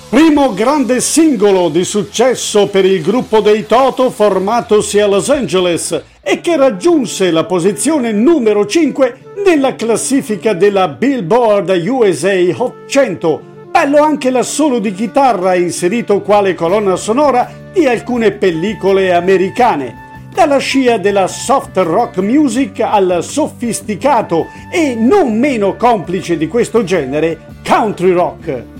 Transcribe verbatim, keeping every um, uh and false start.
Primo grande singolo di successo per il gruppo dei Toto formatosi a Los Angeles e che raggiunse la posizione numero cinque nella classifica della Billboard U S A Hot cento. Bello anche l'assolo di chitarra inserito quale colonna sonora di alcune pellicole americane. Dalla scia della soft rock music al sofisticato e non meno complice di questo genere, country rock.